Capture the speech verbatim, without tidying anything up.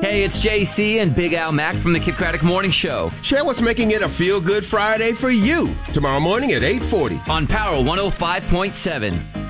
Hey, it's J C and Big Al Mack from the Kid Craddock Morning Show. Share what's making it a feel-good Friday for you tomorrow morning at eight forty on Power one oh five point seven.